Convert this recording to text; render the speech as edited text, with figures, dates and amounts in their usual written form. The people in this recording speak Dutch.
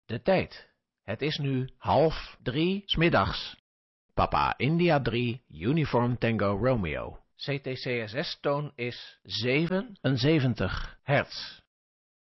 De tijd. Het is nu 2:30 's middags. Papa India 3, Uniform Tango Romeo. CTCSS-toon is 77 hertz.